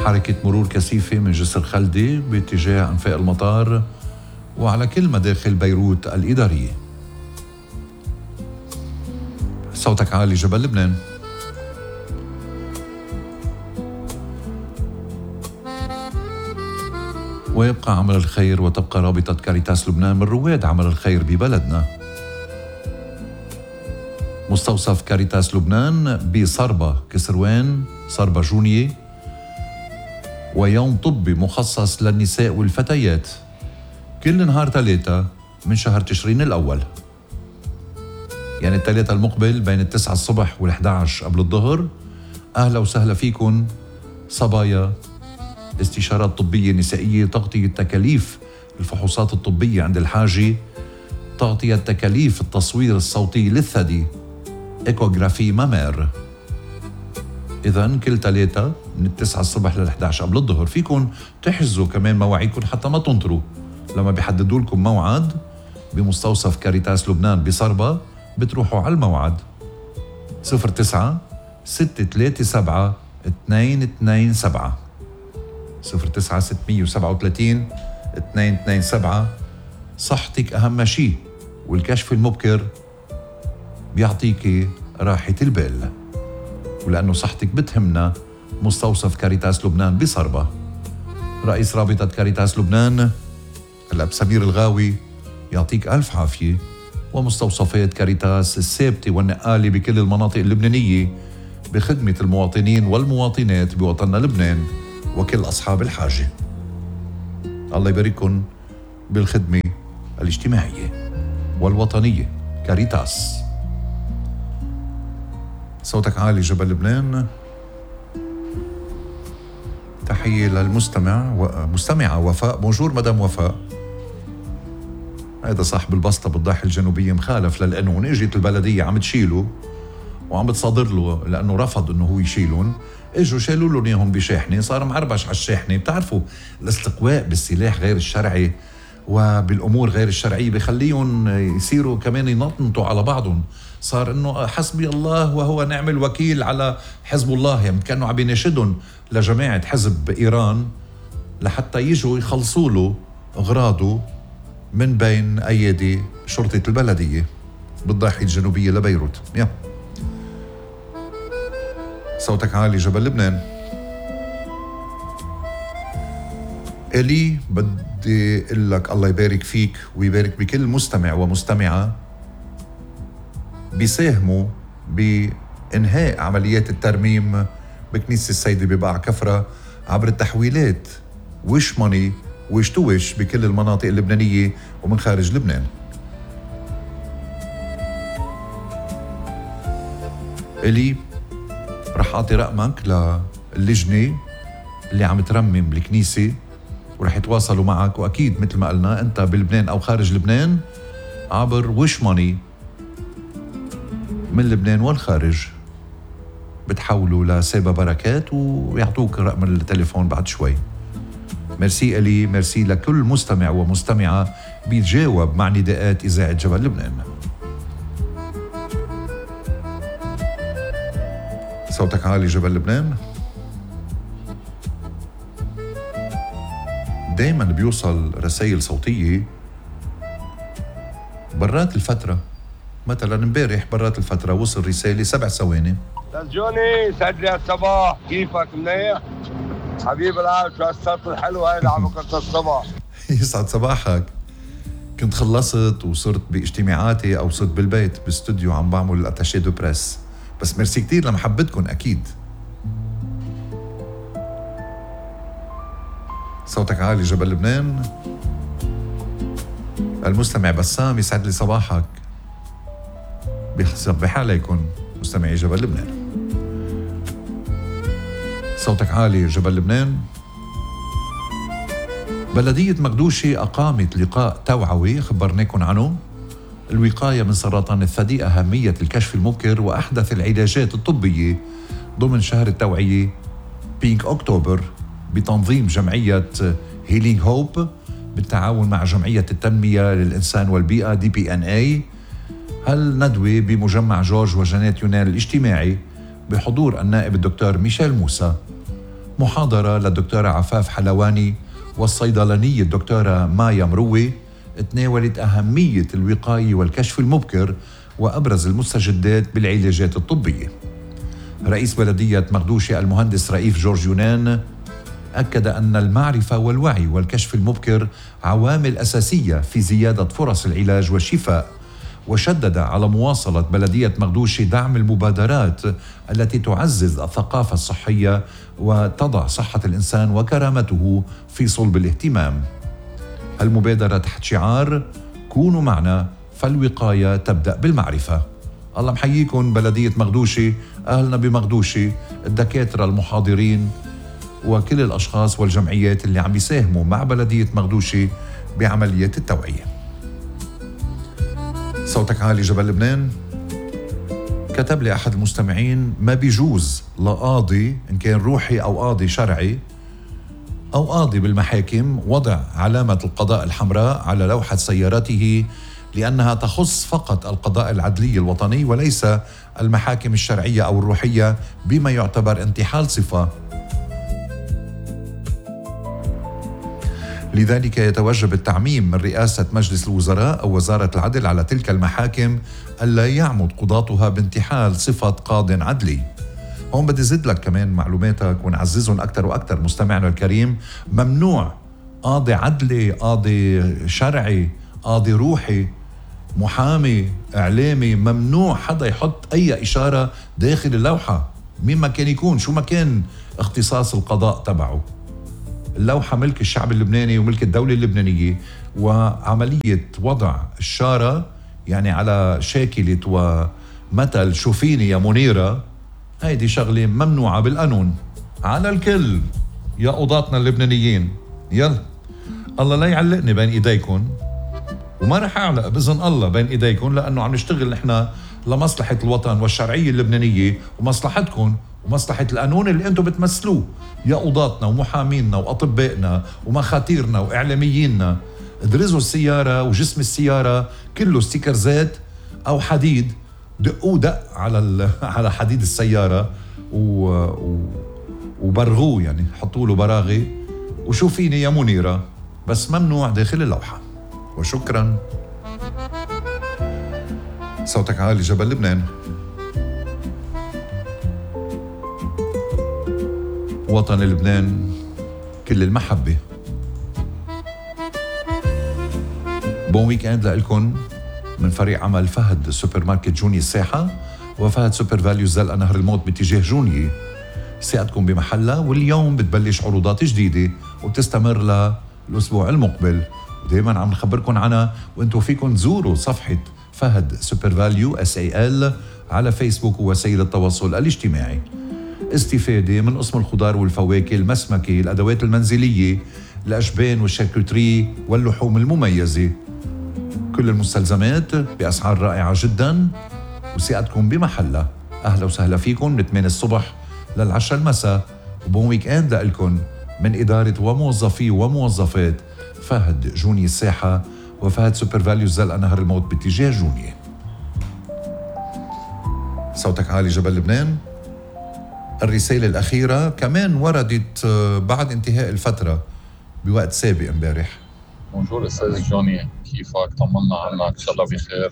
حركة مرور كثيفة من جسر خلدي باتجاه أنفاق المطار وعلى كل مداخل بيروت الإدارية. صوتك عالي جبل لبنان. ويبقى عمل الخير وتبقى رابطة كاريتاس لبنان من رواد عمل الخير ببلدنا. مستوصف كاريتاس لبنان بصربة كسروان صربة جونية ويوم طبي مخصص للنساء والفتيات كل نهار 3 من شهر تشرين الأول، يعني الثلاثة المقبل بين 9 الصبح وال11 قبل الظهر. أهلا وسهلا فيكن صبايا. استشارات طبية نسائية، تغطية تكاليف الفحوصات الطبية عند الحاجة، تغطية تكاليف التصوير الصوتي للثدي، إيكوغرافي مامير. إذن كل 3 من 9 الصبح لل11 قبل الظهر. فيكن تحجزوا كمان مواعيدكم حتى ما تنطروا، لما بيحددوا لكم موعد بمستوصف كاريتاس لبنان بصربة بتروحوا على الموعد. 09 637 227 09 637 227. صحتك أهم شيء، والكشف المبكر بيعطيك راحة البال، ولأنه صحتك بتهمنا مستوصف كاريتاس لبنان بصربة. رئيس رابطة كاريتاس لبنان الأب سمير الغاوي يعطيك ألف عافية. ومستوصفات كاريتاس الثابتة والنقالة بكل المناطق اللبنانية بخدمة المواطنين والمواطنات بوطننا لبنان وكل أصحاب الحاجة. الله يبارككم بالخدمة الاجتماعية والوطنية. كاريتاس. صوتك عالي جبل لبنان. تحية للمستمعة وفاء. بونجور مدام وفاء. هذا صاحب البسطة بالضاحية الجنوبية مخالف للقانون، اجت البلدية عم تشيله وعم بتصادر له لأنه رفض أنه هو يشيلون. اجوا شالوا له اياهم بشاحنة، صار معربش على الشاحنة. بتعرفوا الاستقواء بالسلاح غير الشرعي وبالأمور غير الشرعية بخليهم يصيروا كمان ينطنطوا على بعضهم. صار انه حسبي الله وهو نعم الوكيل على حزب الله، يعني كانوا عم يناشدهم لجماعة حزب إيران لحتى يجوا يخلصوا له أغراضه من بين أيدي شرطة البلدية بالضاحية الجنوبية لبيروت. صوتك عالي جبل لبنان. إلي بدي أقول لك الله يبارك فيك ويبارك بكل مستمع ومستمعة بيساهموا بإنهاء عمليات الترميم بكنيسة السيدة بباع كفرة عبر التحويلات وش ماني وش توش بكل المناطق اللبنانية ومن خارج لبنان. إلي رح أعطي رقمك للجنة اللي عم ترمم الكنيسة ورح يتواصلوا معك، وأكيد مثل ما قلنا أنت بلبنان أو خارج لبنان عبر وش ماني من لبنان والخارج بتحولوا لسابا بركات ويعطوك رقم التليفون بعد شوي. ميرسي إلي، ميرسي لكل مستمع ومستمعة بيتجاوب مع نداءات إذاعة جبل لبنان. صوتك عالي جبل لبنان. دايما بيوصل رسائل صوتية برات الفترة. مثلا امبارح برات الفترة وصل رسالة 7 ثواني. جوني سعد لي الصباح، كيفك؟ منيح حبيب العالم. شو هالصوت الحلو هاي اللي عم بكرة الصبح. يسعد صباحك. كنت خلصت وصرت باجتماعاتي او صرت بالبيت باستوديو عم بعمل الاتاشي دو بريس، بس ميرسي كتير لمحبتكم اكيد. صوتك عالي جبل لبنان. المستمع بسام يسعد لي صباحك. بيصبح عليكم مستمعي جبل لبنان. صوتك عالي جبل لبنان. بلدية مقدوشي أقامت لقاء توعوي خبرناكم عنه. الوقاية من سرطان الثدي، أهمية الكشف المبكر وأحدث العلاجات الطبية ضمن شهر التوعية بينك أكتوبر بتنظيم جمعية هيلينغ هوب بالتعاون مع جمعية التنمية للإنسان والبيئة DPNA. هالندوة بمجمع جورج وجنات يونان الاجتماعي بحضور النائب الدكتور ميشيل موسى محاضرة للدكتورة عفاف حلواني والصيدلانية الدكتورة مايا مروي تناولت أهمية الوقاية والكشف المبكر وأبرز المستجدات بالعلاجات الطبية. رئيس بلدية مغدوشي المهندس رئيف جورج يونان أكد أن المعرفة والوعي والكشف المبكر عوامل أساسية في زيادة فرص العلاج والشفاء، وشدد على مواصلة بلدية مغدوشي دعم المبادرات التي تعزز الثقافة الصحية وتضع صحة الإنسان وكرامته في صلب الاهتمام. المبادرة تحت شعار كونوا معنا فالوقاية تبدأ بالمعرفة. الله محييكم بلدية مغدوشي، أهلنا بمغدوشي، الدكاترة المحاضرين وكل الأشخاص والجمعيات اللي عم بيساهموا مع بلدية مغدوشي بعملية التوعية. صوتك عالي جبل لبنان. كتب لي أحد المستمعين: ما بيجوز لقاضي إن كان روحي أو قاضي شرعي أو قاضي بالمحاكم وضع علامة القضاء الحمراء على لوحة سيارته، لأنها تخص فقط القضاء العدلي الوطني وليس المحاكم الشرعية أو الروحية، بما يعتبر انتحال صفة. لذلك يتوجب التعميم من رئاسة مجلس الوزراء أو وزارة العدل على تلك المحاكم ألا يعمد قضاتها بانتحال صفة قاض عدلي. هون بدي زد لك كمان معلوماتك ونعززهم أكثر وأكثر مستمعنا الكريم. ممنوع قاضي عدلي، قاضي شرعي، قاضي روحي، محامي، إعلامي، ممنوع حدا يحط أي إشارة داخل اللوحة مين ما كان يكون، شو ما كان اختصاص القضاء تبعه. اللوحة ملك الشعب اللبناني وملك الدولة اللبنانية، وعملية وضع الشارة يعني على شاكلة ومثل شوفيني يا منيرة، هيدي شغلة ممنوعة بالقانون على الكل يا قضاتنا اللبنانيين. يلا الله لا يعلقني بين ايديكم، وما رح اعلق بإذن الله بين ايديكم، لأنه عم نشتغل نحن لمصلحة الوطن والشرعية اللبنانية ومصلحتكم ومصلحة القانون اللي انتم بتمثلوه يا قضاتنا ومحامينا وأطبائنا ومخاتيرنا وإعلاميينا. ادرزوا السيارة وجسم السيارة كله ستيكرزات أو حديد، دقوه دق على حديد السيارة وبرغوه، يعني حطوا له براغي وشوفيني يا منيرة، بس ممنوع داخل اللوحة. وشكرا. صوتك عالي جبل لبنان. وطن لبنان كل المحبة. بون ويك اند لكم من فريق عمل فهد سوبر ماركت جوني الساحة وفهد سوبر فاليو زلقة نهر الموت باتجاه جوني. ثقتكم بمحلها، واليوم بتبلش عروضات جديدة وبتستمر للأسبوع المقبل، ودائما عم نخبركم عنها، وانتم فيكم تزوروا صفحة فهد سوبر فاليو SAL على فيسبوك ووسائل التواصل الاجتماعي. استفادة من قسم الخضار والفواكه، المسمكة، الأدوات المنزلية، الأجبان والشاركوتري واللحوم المميزة، كل المستلزمات بأسعار رائعة جدا وثقتكم بمحلها. أهلا وسهلا فيكم من 8 الصبح لل10 المساء، وبون ويك اند لكم من إدارة وموظفي وموظفات فهد جوني الساحة وفهد سوبر فاليو زلقة نهر الموت باتجاه جوني. صوتك عالي جبل لبنان. الرسالة الأخيرة كمان وردت بعد انتهاء الفترة بوقت سابق امبارح. بونجور أستاذ جوني، كيفك؟ طمنا عنك، إن شاء الله بخير.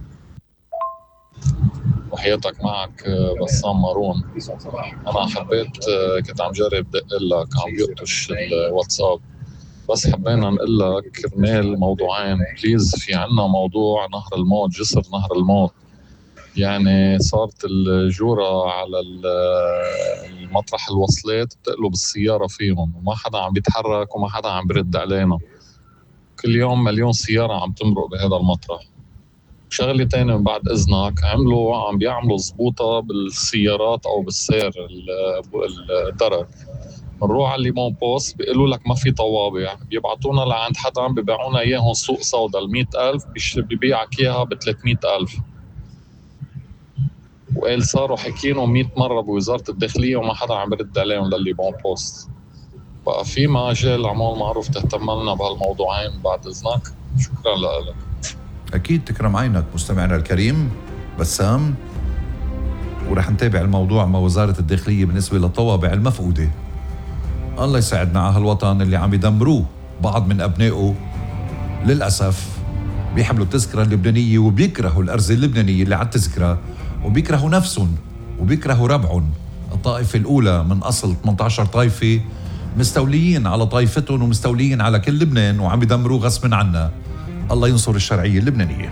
وحياتك معك بسام مارون. أنا حبيت كنت عم جرب دق لك، عم بيقطش الواتساب، بس حبينا نقول لك كرمال موضوعين بليز. في عنا موضوع نهر الموت، جسر نهر الموت، يعني صارت الجورة على المطرح الوصلات بتقلب السيارة فيهم، وما حدا عم بيتحرك وما حدا عم برد علينا. كل يوم مليون سيارة عم تمرق بهذا المطرح. شغلة تانية من بعد إذنك، عم بيعملوا زبوطة بالسيارات أو بالسير الدرج. بنروح على الليمون بوست بيقولوا لك ما في طوابع، بيبعتونا لعند حدا عم ببيعونا إياهم سوق سودا 100,000 ببيعك إياها ب 300,000. وقال صاروا حكينهم 100 مرة بوزارة الداخلية وما حدا عم برد عليهم للليمون بوست. بقى في مجال عمول معروف تهتم لنا بهالموضوعين بعد إذنك. شكرا لك. أكيد تكرم عينك مستمعنا الكريم بسام، ورح نتابع الموضوع مع وزارة الداخلية بالنسبة للطوابع المفقودة. الله يساعدنا على هالوطن اللي عم يدمروه بعض من أبنائه. للأسف بيحملوا التذكرة اللبنانية وبيكرهوا الأرزة اللبنانية اللي على التذكرة، وبيكرهوا نفسهم وبيكرهوا ربعهم. الطائفة الأولى من أصل 18 طائفة مستوليين على طائفتهم ومستوليين على كل لبنان وعم يدمروه غصب عنا. الله ينصر الشرعية اللبنانية.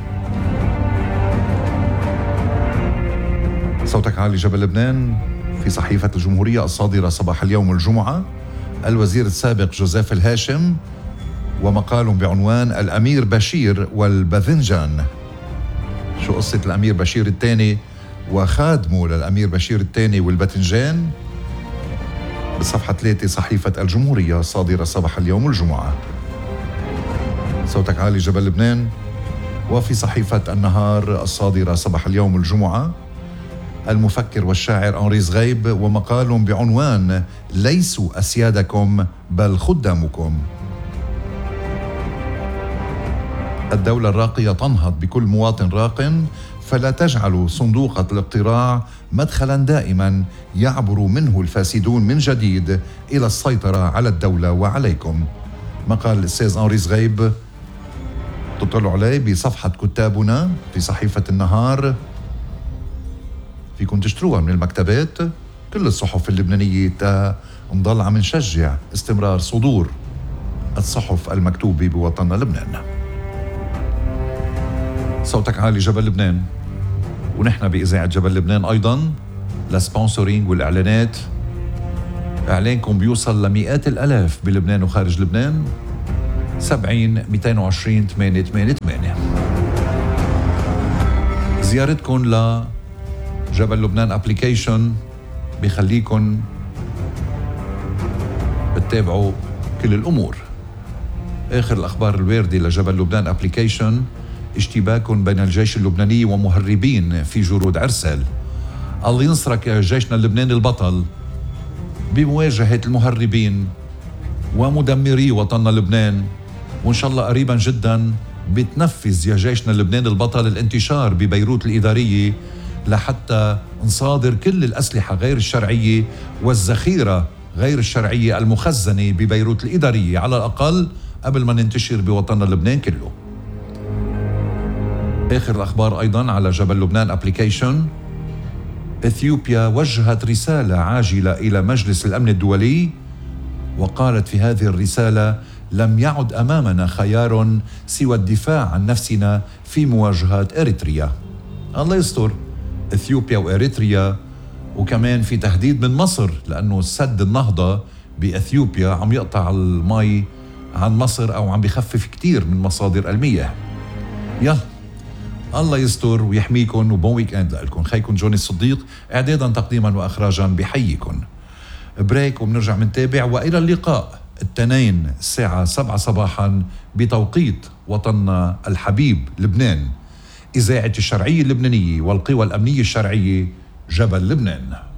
صوتك عالي جبل لبنان في صحيفة الجمهورية الصادرة صباح اليوم الجمعة. الوزير السابق جوزيف الهاشم ومقال بعنوان الأمير بشير والباذنجان. شو قصة الأمير بشير الثاني وخادمه للأمير بشير الثاني والباذنجان؟ بصفحة 3 صحيفة الجمهورية الصادرة صباح اليوم الجمعة. صوتك عالي جبل لبنان وفي صحيفة النهار الصادرة صباح اليوم الجمعة. المفكر والشاعر أنري زغيب ومقال بعنوان ليسوا أسيادكم بل خدامكم. الدولة الراقية تنهض بكل مواطن راق، فلا تجعلوا صندوق الاقتراع مدخلا دائما يعبر منه الفاسدون من جديد إلى السيطرة على الدولة وعليكم. مقال الأستاذ أنري زغيب تطلعوا عليه بصفحة كتابنا في صحيفة النهار. فيكم تشتروها من المكتبات كل الصحف اللبنانية تا نضل عم نشجع استمرار صدور الصحف المكتوبة بوطننا لبنان. صوتك عالي جبل لبنان، ونحن بإذاعة جبل لبنان أيضا لسبونسورينج والإعلانات. إعلانكم بيوصل لمئات الألاف بلبنان وخارج لبنان. 70 220 888. زيارتكم لجبل لبنان أبليكيشن بيخليكم بتتابعوا كل الأمور. آخر الأخبار الواردة لجبل لبنان أبليكيشن: اشتباك بين الجيش اللبناني ومهربين في جرود عرسال. الله ينصرك يا جيشنا اللبناني البطل بمواجهة المهربين ومدمري وطننا لبنان، وإن شاء الله قريبا جدا بتنفذ يا جيشنا اللبناني البطل الانتشار ببيروت الإدارية لحتى نصادر كل الأسلحة غير الشرعية والذخيرة غير الشرعية المخزنة ببيروت الإدارية على الأقل قبل ما ننتشر بوطننا لبنان كله. آخر الأخبار أيضا على جبل لبنان أبليكيشن: إثيوبيا وجهت رسالة عاجلة إلى مجلس الأمن الدولي، وقالت في هذه الرسالة: لم يعد أمامنا خيار سوى الدفاع عن نفسنا في مواجهة إريتريا. الله يستر. إثيوبيا وإريتريا، وكمان في تهديد من مصر لأنه سد النهضة بإثيوبيا عم يقطع المي عن مصر أو عم بيخفف كتير من مصادر المياه. يلا الله يستر ويحميكم، وبون ويك اند لكم. خيكم جوني الصديق اعدادا تقديما واخراجا بحييكم. بريك وبنرجع منتابع، والى اللقاء الاثنين الساعة 7 صباحا بتوقيت وطننا الحبيب لبنان. إذاعة الشرعية اللبنانية والقوى الأمنية الشرعية جبل لبنان.